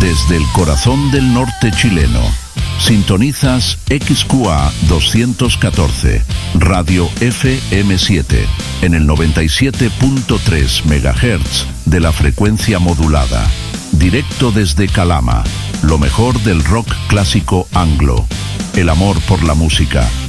Desde el corazón del norte chileno, sintonizas XQA 214, Radio FM7, en el 97.3 MHz de la frecuencia modulada. Directo desde Calama, lo mejor del rock clásico anglo. El amor por la música,